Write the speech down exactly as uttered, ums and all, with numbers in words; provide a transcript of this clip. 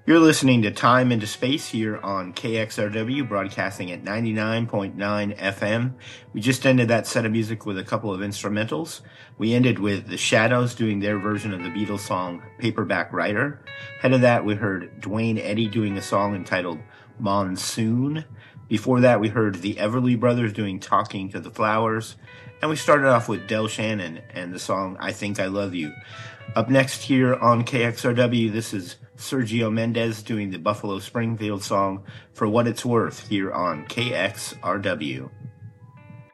You're listening to Time into Space here on K X R W, broadcasting at ninety-nine point nine F M. We just ended that set of music with a couple of instrumentals. We ended with The Shadows doing their version of the Beatles song Paperback Writer. Ahead of that, we heard Duane Eddy doing a song entitled Monsoon. Before that, we heard the Everly Brothers doing Talking to the Flowers. And we started off with Del Shannon and the song I Think I Love You. Up next here on K X R W, this is Sergio Mendes doing the Buffalo Springfield song For What It's Worth here on K X R W.